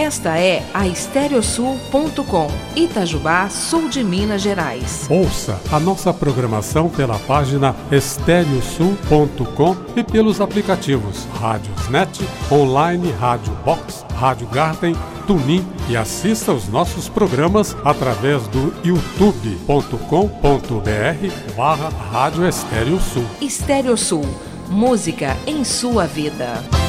Esta é a Estereosul.com, Itajubá, sul de Minas Gerais. Ouça a nossa programação pela página Estereosul.com e pelos aplicativos Rádiosnet, Online Rádio Box, Rádio Garden, TuneIn e assista os nossos programas através do youtube.com.br/Rádio Estéreo Sul. Estéreo Sul, música em sua vida.